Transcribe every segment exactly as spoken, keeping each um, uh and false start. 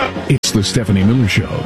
It's the Stephanie Miller Show.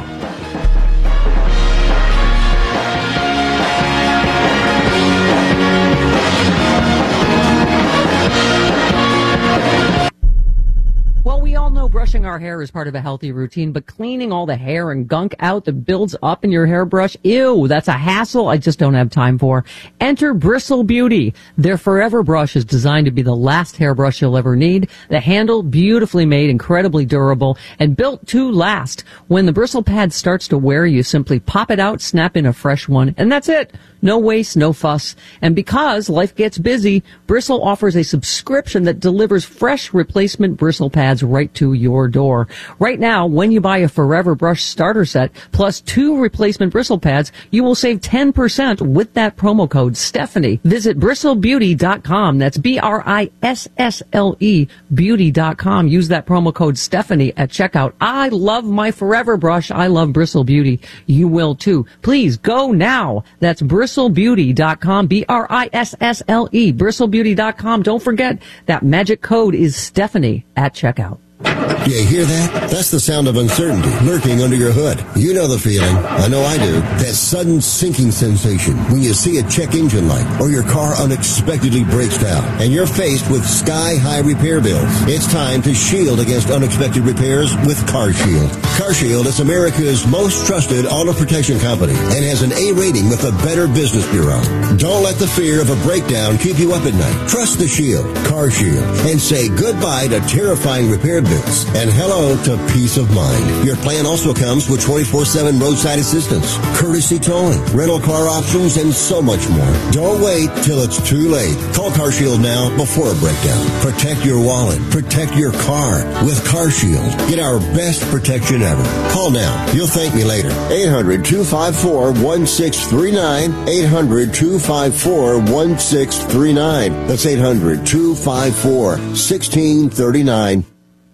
Well, we all know brushing our hair is part of a healthy routine, but cleaning all the hair and gunk out that builds up in your hairbrush, ew, that's a hassle I just don't have time for. Enter Bristle Beauty. Their Forever Brush is designed to be the last hairbrush you'll ever need. The handle, beautifully made, incredibly durable, and built to last. When the bristle pad starts to wear, you simply pop it out, snap in a fresh one, and that's it. No waste, no fuss. And because life gets busy, Bristle offers a subscription that delivers fresh replacement bristle pads right to your door. Right now, when you buy a Forever Brush starter set plus two replacement bristle pads, you will save ten percent with that promo code Stephanie. Visit bristle beauty dot com. That's B R I S S L E beauty dot com. Use that promo code Stephanie at checkout. I love my Forever Brush. I love Bristle Beauty. You will too. Please go now. That's bristle beauty dot com. B R I S S L E bristle beauty dot com. Don't forget that magic code is Stephanie at checkout. You hear that? That's the sound of uncertainty lurking under your hood. You know the feeling. I know I do. That sudden sinking sensation when you see a check engine light or your car unexpectedly breaks down and you're faced with sky-high repair bills. It's time to shield against unexpected repairs with CarShield. CarShield is America's most trusted auto protection company and has an A rating with the Better Business Bureau. Don't let the fear of a breakdown keep you up at night. Trust the Shield, CarShield, and say goodbye to terrifying repair bills and hello to peace of mind. Your plan also comes with twenty-four seven roadside assistance, courtesy towing, rental car options, and so much more. Don't wait till it's too late. Call CarShield now before a breakdown. Protect your wallet. Protect your car with CarShield. Get our best protection ever. Call now. You'll thank me later. eight hundred two five four one six three nine. eight hundred two five four one six three nine. That's eight hundred two five four one six three nine.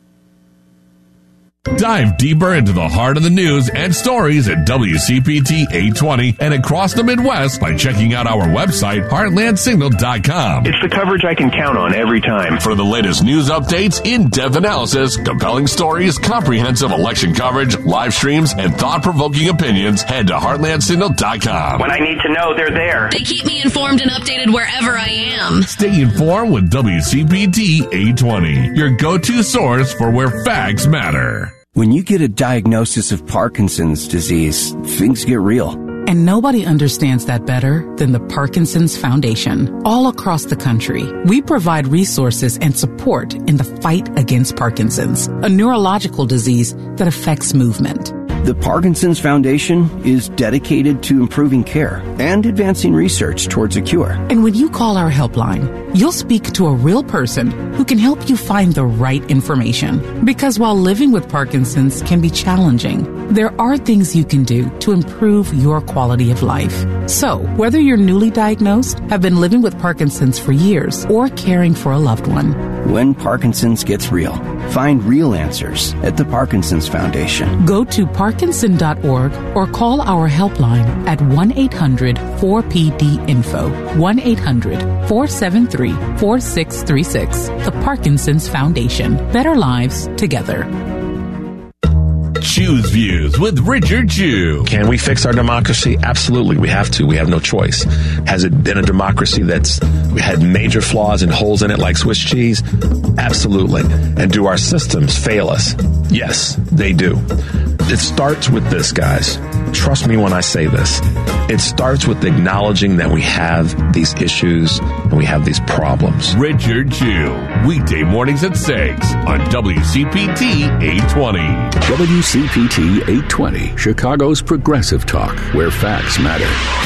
Dive deeper into the heart of the news and stories at W C P T eight twenty and across the Midwest by checking out our website, heartland signal dot com. It's the coverage I can count on every time. For the latest news updates, in-depth analysis, compelling stories, comprehensive election coverage, live streams, and thought-provoking opinions, head to heartland signal dot com. When I need to know, they're there. They keep me informed and updated wherever I am. Stay informed with W C P T eight twenty, your go-to source for where facts matter. When you get a diagnosis of Parkinson's disease, things get real. And nobody understands that better than the Parkinson's Foundation. All across the country, we provide resources and support in the fight against Parkinson's, a neurological disease that affects movement. The Parkinson's Foundation is dedicated to improving care and advancing research towards a cure. And when you call our helpline, you'll speak to a real person who can help you find the right information. Because while living with Parkinson's can be challenging, there are things you can do to improve your quality of life. So, whether you're newly diagnosed, have been living with Parkinson's for years, or caring for a loved one, when Parkinson's gets real, find real answers at the Parkinson's Foundation. Go to parkinson dot org or call our helpline at one eight hundred four P D info, one eight hundred four seven three four six three six. The Parkinson's Foundation. Better lives together. Choose Views with Richard Chew. Can we fix our democracy? Absolutely. We have to. We have no choice. Has it been a democracy that's had major flaws and holes in it like Swiss cheese? Absolutely. And do our systems fail us? Yes, they do. It starts with this, guys. Trust me when I say this. It starts with acknowledging that we have these issues and we have these problems. Richard Chew, weekday mornings at six on W C P T eight twenty. W C P T eight twenty, Chicago's progressive talk, where facts matter.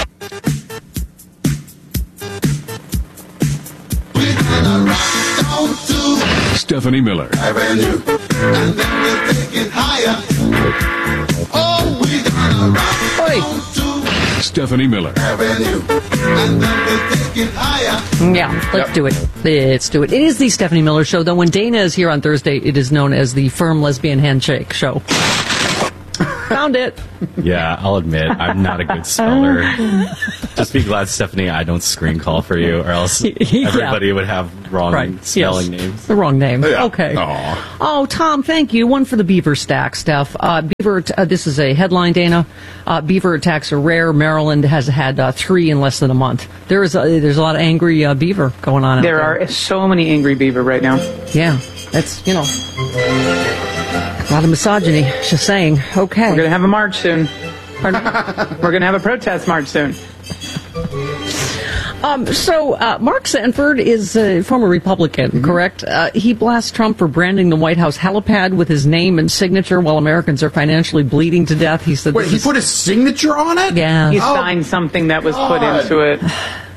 Stephanie Miller. Avenue, and then we'll take it higher. Oh, we gonna rock on to Stephanie Miller. Avenue, and then we'll take it higher. Yeah, let's yep. do it. Let's do it. It is the Stephanie Miller Show, though when Dana is here on Thursday, it is known as the Firm Lesbian Handshake Show. Found it. Yeah, I'll admit, I'm not a good speller. Just be glad, Stephanie, I don't screen call for you, or else everybody yeah. would have wrong right. spelling yes. names. The wrong name. Yeah. Okay. Aww. Oh, Tom, thank you. One for the beaver stack, Steph. Uh, beaver, uh, this is a headline, Dana. Uh, beaver attacks are rare. Maryland has had uh, three in less than a month. There is a, there's a lot of angry uh, beaver going on out there. There are so many angry beaver right now. Yeah, that's, you know, a lot of misogyny, just saying. Okay. We're going to have a march soon. We're going to have a protest march soon. Um, so, uh, Mark Sanford is a former Republican, mm-hmm. correct? Uh, he blasts Trump for branding the White House helipad with his name and signature while Americans are financially bleeding to death. He said, Wait, he is... put his signature on it? Yeah. He oh, signed something that was God. put into it.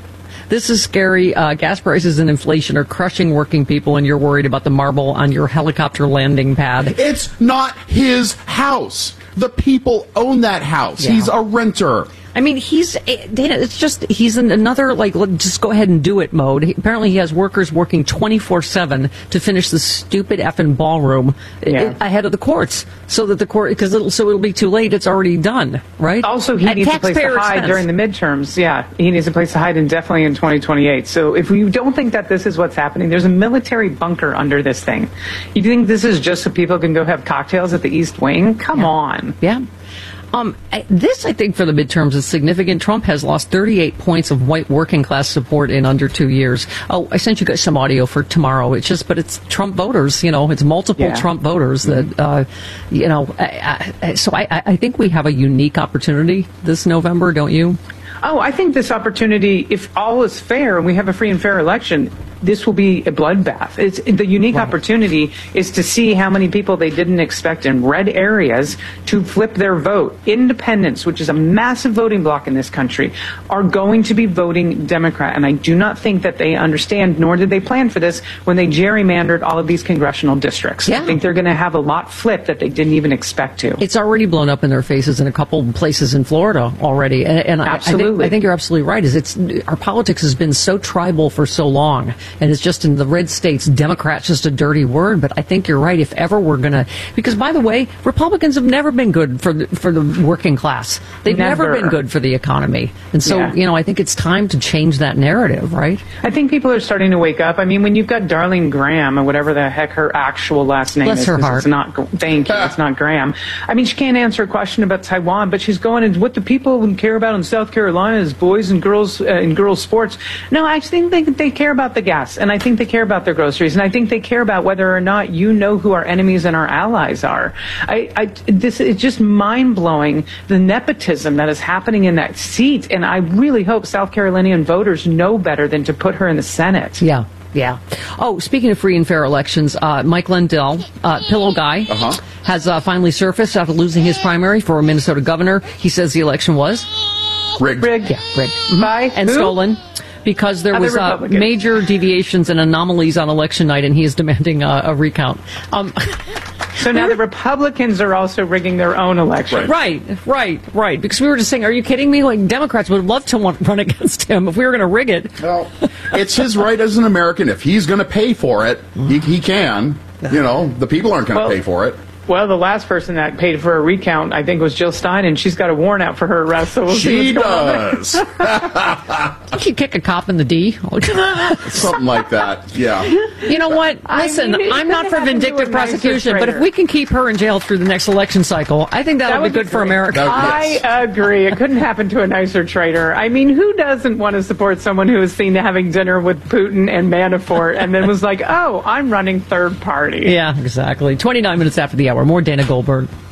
This is scary. Uh, gas prices and inflation are crushing working people, and you're worried about the marble on your helicopter landing pad. It's not his house. The people own that house. Yeah. He's a renter. I mean, he's, Dana, it's just, he's in another, like, just go ahead and do it mode. He, apparently he has workers working twenty-four seven to finish the stupid effing ballroom yeah. ahead of the courts. So that the court, because it'll, so it'll be too late, it's already done, right? Also, he At needs a place to hide expense. during the midterms. Yeah, he needs a place to hide indefinitely in twenty twenty-eight. So if you don't think that this is what's happening, there's a military bunker under this thing. You think this is just so people can go have cocktails at the East Wing? Come yeah. on. Yeah. Um, I, this, I think, for the midterms is significant. Trump has lost thirty-eight points of white working class support in under two years. Oh, I sent you guys some audio for tomorrow. It's just, but it's Trump voters, you know, it's multiple yeah. Trump voters that, uh, you know, I, I, so I, I think we have a unique opportunity this November, don't you? Oh, I think this opportunity, if all is fair and we have a free and fair election, this will be a bloodbath. It's the unique right. opportunity is to see how many people they didn't expect in red areas to flip their vote. Independents, which is a massive voting bloc in this country, are going to be voting Democrat. And I do not think that they understand, nor did they plan for this when they gerrymandered all of these congressional districts. Yeah. I think they're going to have a lot flip that they didn't even expect to. It's already blown up in their faces in a couple places in Florida already. And, and I, I, think, I think you're absolutely right. Is it's our politics has been so tribal for so long. And it's just in the red states, Democrat's just a dirty word. But I think you're right. If ever we're going to, because by the way, Republicans have never been good for the, for the working class. They've never. never been good for the economy. And so, yeah. you know, I think it's time to change that narrative, right? I think people are starting to wake up. I mean, when you've got Darlene Graham, or whatever the heck her actual last name Bless is, her heart. It's not, thank you, it's not Graham. I mean, she can't answer a question about Taiwan, but she's going into what the people care about in South Carolina is boys and girls uh, in girls sports. No, I think they, they care about the gas, and I think they care about their groceries, and I think they care about whether or not you know who our enemies and our allies are. I, I this is just mind-blowing, the nepotism that is happening in that seat, and I really hope South Carolinian voters know better than to put her in the Senate. Yeah. Yeah. Oh, speaking of free and fair elections, uh, Mike Lindell, uh, Pillow Guy, uh-huh. has uh, finally surfaced after losing his primary for Minnesota governor. He says the election was rigged. Rigged. Yeah, rigged. Mm-hmm. By and who? stolen. Because there Other was uh, major deviations and anomalies on election night, and he is demanding uh, a recount. Um, so now the Republicans are also rigging their own election. Right, right, right. Because we were just saying, are you kidding me? Like, Democrats would love to want, run against him if we were going to rig it. Well, it's his right as an American. If he's going to pay for it, he, he can. You know, the people aren't going to well, pay for it. Well, the last person that paid for a recount, I think, was Jill Stein, and she's got a warrant out for her arrest. So we'll she see what's going does. You could kick a cop in the D. Something like that, yeah. You know what? Listen, I mean, I'm not for vindictive prosecution, but if we can keep her in jail through the next election cycle, I think that, that would be good be for America. I agree. It couldn't happen to a nicer traitor. I mean, who doesn't want to support someone who is seen having dinner with Putin and Manafort and then was like, oh, I'm running third party? Yeah, exactly. twenty-nine minutes after the hour. More Dana Goldberg.